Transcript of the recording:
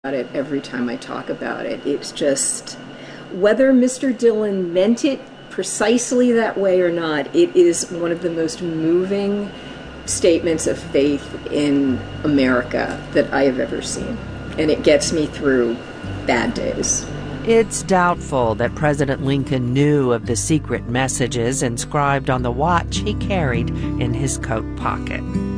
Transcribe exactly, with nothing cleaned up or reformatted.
about it every time I talk about it. It's just, whether Mister Dillon meant it precisely that way or not, it is one of the most moving statements of faith in America that I have ever seen. And it gets me through bad days. It's doubtful that President Lincoln knew of the secret messages inscribed on the watch he carried in his coat pocket.